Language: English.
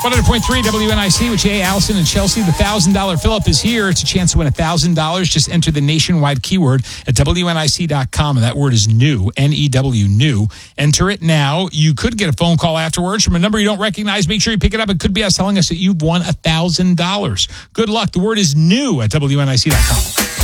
100.3 WNIC with Jay, Allison, and Chelsea. The $1,000 fill-up is here. It's a chance to win $1,000. Just enter the nationwide keyword at WNIC.com, and that word is new, N-E-W, new. Enter it now. You could get a phone call afterwards from a number you don't recognize. Make sure you pick it up. It could be us telling us that you've won $1,000. Good luck. The word is new at WNIC.com.